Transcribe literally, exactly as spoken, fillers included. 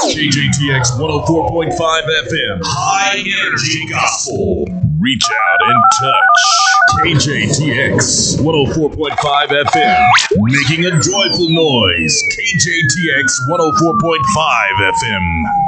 K J T X one oh four point five F M. High Energy Gospel. Reach out and touch. K J T X one oh four point five F M. Making a joyful noise. K J T X one oh four point five F M.